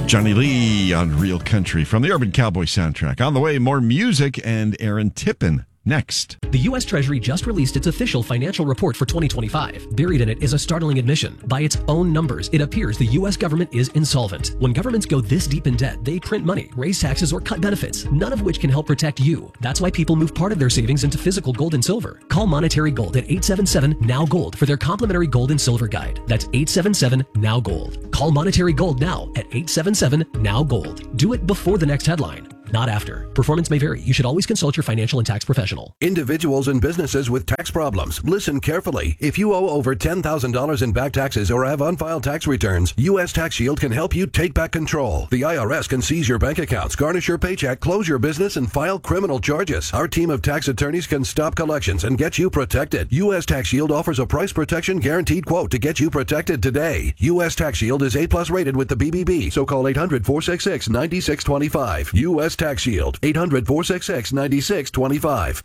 Johnny Lee on Real Country from the Urban Cowboy soundtrack. On the way, more music and Aaron Tippin next. The U.S. Treasury just released its official financial report for 2025. Buried in it is a startling admission. By its own numbers, it appears the U.S. government is insolvent. When governments go this deep in debt, they print money, raise taxes, or cut benefits, none of which can help protect you. That's why people move part of their savings into physical gold and silver. Call Monetary Gold at 877-NOW-GOLD for their complimentary gold and silver guide. That's 877-NOW-GOLD. Call Monetary Gold now at 877-NOW-GOLD. Do it before the next headline, not after. Performance may vary. You should always consult your financial and tax professional. Individuals and businesses with tax problems, listen carefully. If you owe over $10,000 in back taxes or have unfiled tax returns, U.S. Tax Shield can help you take back control. The IRS can seize your bank accounts, garnish your paycheck, close your business, and file criminal charges. Our team of tax attorneys can stop collections and get you protected. U.S. Tax Shield offers a price protection guaranteed quote to get you protected today. U.S. Tax Shield is A+ rated with the BBB, so call 800-466-9625. U.S. Tax Shield, 800-466-9625.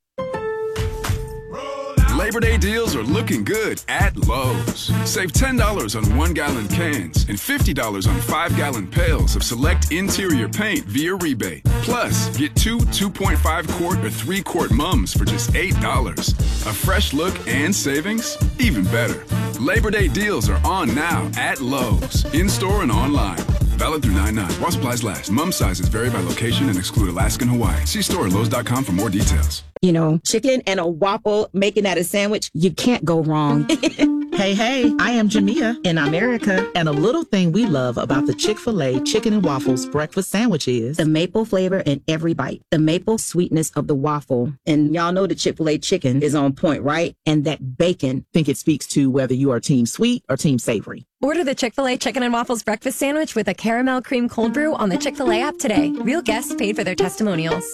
Labor Day deals are looking good at Lowe's. Save $10 on 1-gallon cans and $50 on 5-gallon pails of select interior paint via rebate. Plus, get two 2.5-quart or 3-quart mums for just $8. A fresh look and savings? Even better. Labor Day deals are on now at Lowe's, in-store and online. Valid through 9/9. While supplies last. Mum sizes vary by location and exclude Alaska and Hawaii. See store at Lowe's.com for more details. You know, chicken and a waffle, making that a sandwich, you can't go wrong. Hey, I am Jamia in America. And a little thing we love about the Chick-fil-A Chicken and Waffles breakfast sandwich is the maple flavor in every bite, the maple sweetness of the waffle. And y'all know the Chick-fil-A chicken is on point, right? And that bacon. I think it speaks to whether you are team sweet or team savory. Order the Chick-fil-A Chicken and Waffles breakfast sandwich with a caramel cream cold brew on the Chick-fil-A app today. Real guests paid for their testimonials.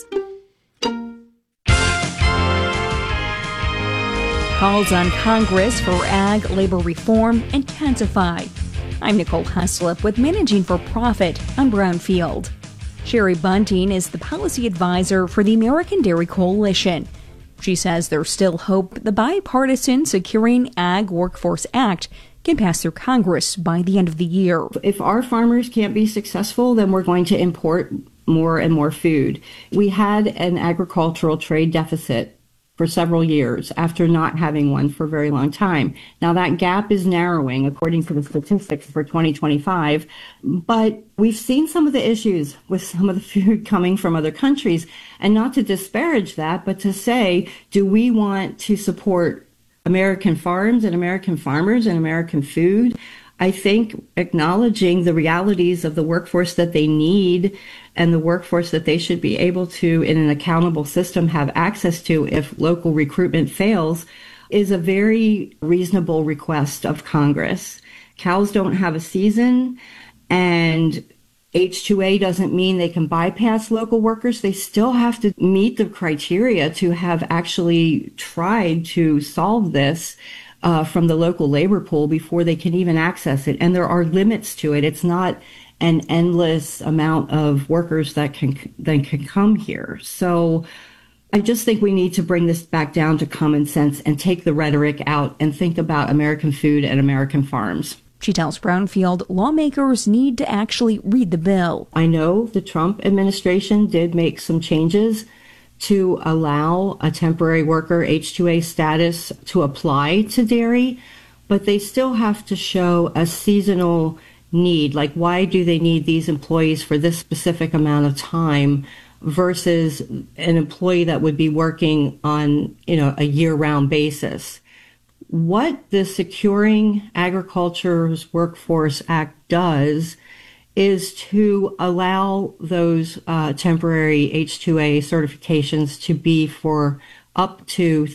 Calls on Congress for ag labor reform intensify. I'm Nicole Heslop with Managing for Profit on Brownfield. Sherry Bunting is the policy advisor for the American Dairy Coalition. She says there's still hope the bipartisan Securing Ag Workforce Act can pass through Congress by the end of the year. If our farmers can't be successful, then we're going to import more and more food. We had an agricultural trade deficit for several years after not having one for a very long time. Now that gap is narrowing according to the statistics for 2025, but we've seen some of the issues with some of the food coming from other countries, and not to disparage that, but to say, do we want to support American farms and American farmers and American food? I think acknowledging the realities of the workforce that they need and the workforce that they should be able to, in an accountable system, have access to if local recruitment fails is a very reasonable request of Congress. Cows don't have a season, and H-2A doesn't mean they can bypass local workers. They still have to meet the criteria to have actually tried to solve this from the local labor pool before they can even access it. And there are limits to it. It's not an endless amount of workers that can come here. So I just think we need to bring this back down to common sense and take the rhetoric out and think about American food and American farms. She tells Brownfield lawmakers need to actually read the bill. I know the Trump administration did make some changes to allow a temporary worker H-2A status to apply to dairy, but they still have to show a seasonal need. Like, why do they need these employees for this specific amount of time versus an employee that would be working on, a year-round basis? What the Securing Agriculture's Workforce Act does is to allow those temporary H-2A certifications to be for up to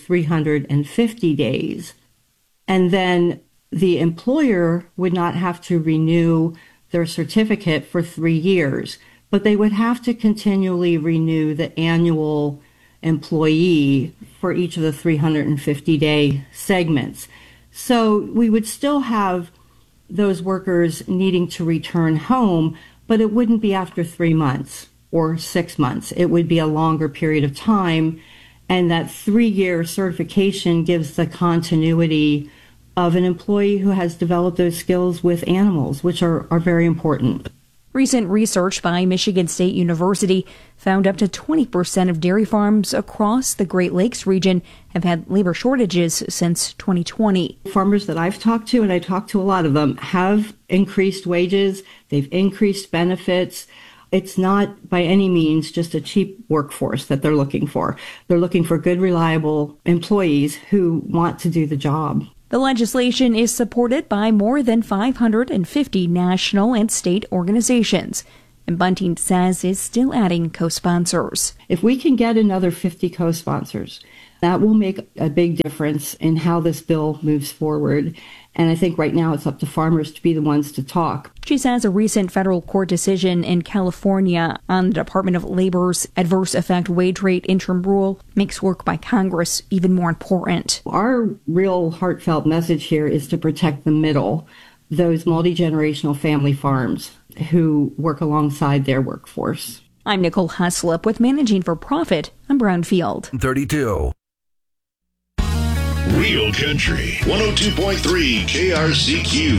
350 days. And then the employer would not have to renew their certificate for 3 years, but they would have to continually renew the annual employee for each of the 350-day segments. So we would still have those workers needing to return home, but it wouldn't be after 3 months or 6 months. It would be a longer period of time. And that 3-year certification gives the continuity of an employee who has developed those skills with animals, which are very important. Recent research by Michigan State University found up to 20% of dairy farms across the Great Lakes region have had labor shortages since 2020. Farmers that I've talked to, and I talked to a lot of them, have increased wages, they've increased benefits. It's not by any means just a cheap workforce that they're looking for. They're looking for good, reliable employees who want to do the job. The legislation is supported by more than 550 national and state organizations, and Bunting says is still adding co-sponsors. If we can get another 50 co-sponsors, that will make a big difference in how this bill moves forward. And I think right now it's up to farmers to be the ones to talk. She says a recent federal court decision in California on the Department of Labor's adverse effect wage rate interim rule makes work by Congress even more important. Our real heartfelt message here is to protect the middle, those multi-generational family farms who work alongside their workforce. I'm Nicole Haslip with Managing for Profit on Brownfield. 32. Real Country 102.3 KRCQ.